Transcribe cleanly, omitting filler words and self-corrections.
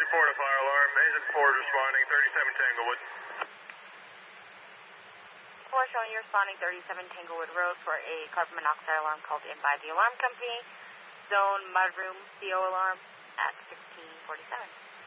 report a fire alarm. Agent 4 is responding, 37 Tanglewood. 4 showing you responding 37 Tanglewood Road for a carbon monoxide alarm called in by the alarm company. Zone mudroom CO alarm at 1647.